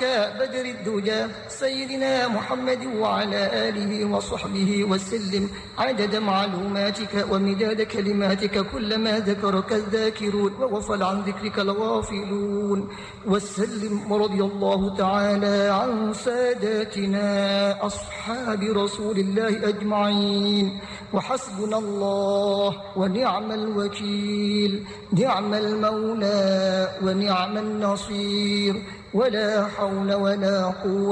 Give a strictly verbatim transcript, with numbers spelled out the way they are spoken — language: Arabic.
عبدك بدر الدجى سيدنا محمد وعلى آله وصحبه وسلم عدد معلوماتك ومداد كلماتك كلما ذكرك الذاكرون وغفل عن ذكرك الغافلون. وسلم ورضي الله تعالى عن ساداتنا أصحاب رسول الله أجمعين. وحسبنا الله ونعم الوكيل، نعم المولى ونعم النصير، ولا حول ولا قوة